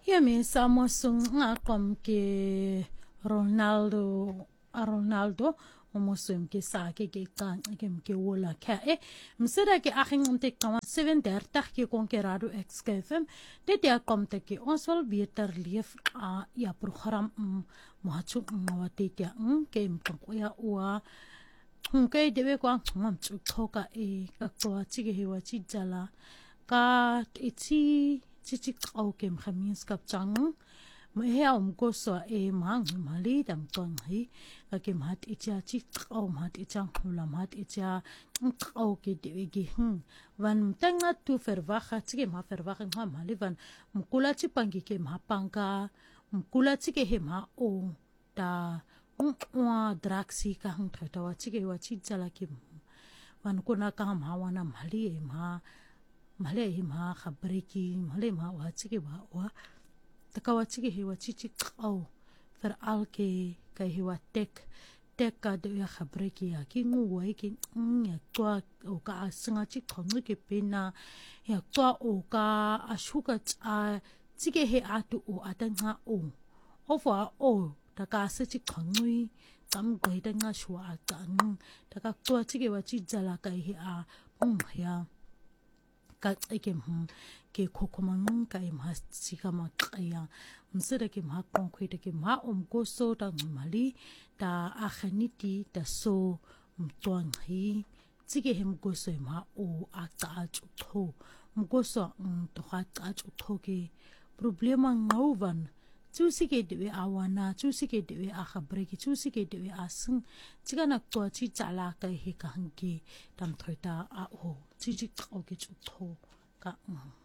Ya me Samsung ngaqom ke Ronaldo umusum ke sake ke kan ke wola ka mseda ke akhin te kama 37 ke konkerado XKFM dit ya kom te ke ons wil beter leef ja program machu ngawate ya ke mko ya wa ke dewe kwa ngam choka ka kwa chige hewa chijala ka itsi chichi ke mkhamis kap chang hea umkoso mang mali dam tong hi ka mat icha chi mat icha hula mat icha ke dewegi van tanga tu fervacha chi ma fervacha ma mali van mkula chi pangi ke ma panga mkula chi ke he ma o da draxi ka hang thata wa chi ke wa chi chala ki van kuna ka ma wana mali ma khabreki mali ma wa chi ke wa takawa chige hewa chichi fer alke kai hewa tek ka de ya khabreki ya ki ngu wai ki ya twa o ka singa chi khongu ke pena ya twa o ka ashuka cha chige he atu o atanga o ofwa o taka se chi khongui tam goi da nga shwa ta taka twa chige wa chi jala kai he a ya ka ke kokomang ka mas chika ma kaya mseda ke ma konkrete ke ma goso ta mali ta akhaniti ta so mtwang hi chige hem goso ma o ata chu mgoso to kha chu ke problema ngauvan chusi ke dewe awana chusi ke dewe a khabreki chusi ke dewe asung chigana to chi chala ka he ka hangki tam thoita a o chi chi ke chu ka